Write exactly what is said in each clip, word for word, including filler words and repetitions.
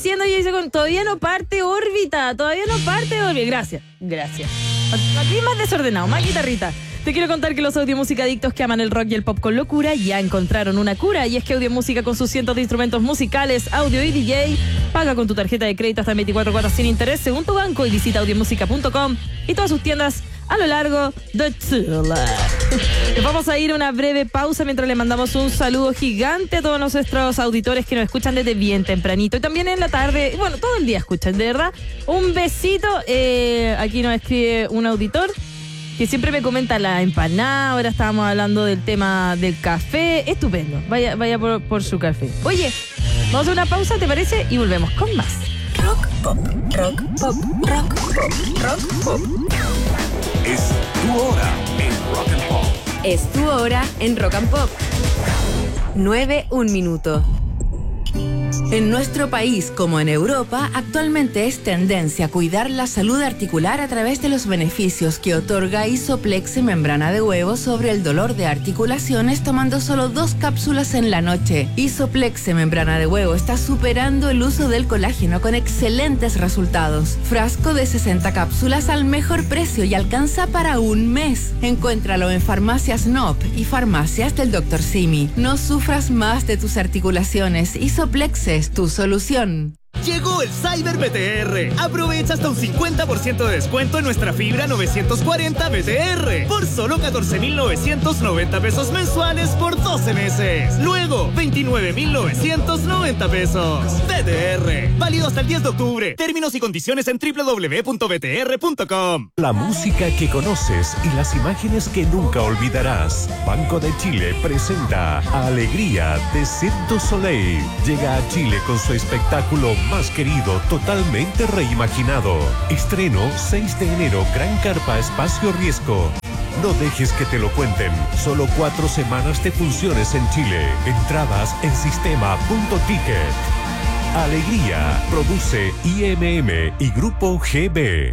diciendo y dice, todavía no parte órbita, todavía no parte órbita. Gracias, gracias. Aquí más desordenado, más guitarrita. Te quiero contar que los audiomúsica adictos que aman el rock y el pop con locura ya encontraron una cura, y es que Audiomúsica, con sus cientos de instrumentos musicales, audio y D J, paga con tu tarjeta de crédito hasta veinticuatro cuotas sin interés según tu banco, y visita audiomúsica punto com y todas sus tiendas a lo largo de Chile. Vamos a ir a una breve pausa mientras le mandamos un saludo gigante a todos nuestros auditores que nos escuchan desde bien tempranito y también en la tarde, bueno, todo el día escuchan, de verdad. Un besito. Eh, aquí nos escribe un auditor que siempre me comenta la empanada. Ahora estábamos hablando del tema del café. Estupendo. Vaya, vaya por, por su café. Oye, vamos a una pausa, ¿te parece? Y volvemos con más. Rock pop, rock pop, rock pop, rock pop. Es tu hora en Rock and Pop. Es tu hora en Rock and Pop. nueve, un minuto. En nuestro país, como en Europa, actualmente es tendencia a cuidar la salud articular a través de los beneficios que otorga Isoplexe membrana de huevo sobre el dolor de articulaciones, tomando solo dos cápsulas en la noche. Isoplexe membrana de huevo está superando el uso del colágeno con excelentes resultados. Frasco de sesenta cápsulas al mejor precio y alcanza para un mes. Encuéntralo en farmacias N O P y farmacias del doctor Simi. No sufras más de tus articulaciones. Isoplexe es tu solución. Llegó el Cyber B T R. Aprovecha hasta un cincuenta por ciento de descuento en nuestra fibra novecientos cuarenta B T R por solo catorce mil novecientos noventa pesos mensuales por doce meses. Luego, veintinueve mil novecientos noventa pesos. B T R. Válido hasta el diez de octubre. Términos y condiciones en doble u doble u doble u punto b t r punto com. La música que conoces y las imágenes que nunca olvidarás. Banco de Chile presenta Alegría de Cirque du Soleil. Llega a Chile con su espectáculo más querido, totalmente reimaginado. Estreno seis de enero, Gran Carpa Espacio Riesgo. No dejes que te lo cuenten. Solo cuatro semanas de funciones en Chile. Entradas en sistema punto ticket. Alegría. Produce I M M y Grupo G B.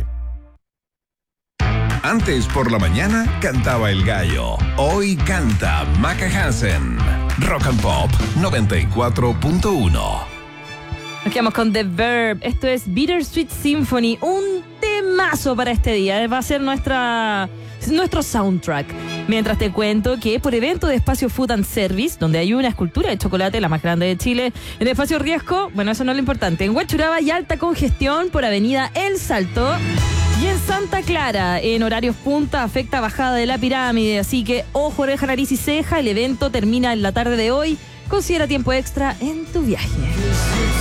Antes por la mañana cantaba el gallo. Hoy canta Maca Hansen. Rock and Pop noventa y cuatro punto uno. Nos quedamos con The Verb. Esto es Bittersweet Symphony, un temazo para este día. Va a ser nuestra, nuestro soundtrack. Mientras te cuento que por evento de Espacio Food and Service, donde hay una escultura de chocolate, la más grande de Chile, en Espacio Riesgo, bueno, eso no es lo importante. En Huachuraba hay alta congestión por Avenida El Salto. Y en Santa Clara, en horarios punta, afecta bajada de la pirámide. Así que ojo, oreja, nariz y ceja. El evento termina en la tarde de hoy. Considera tiempo extra en tu viaje.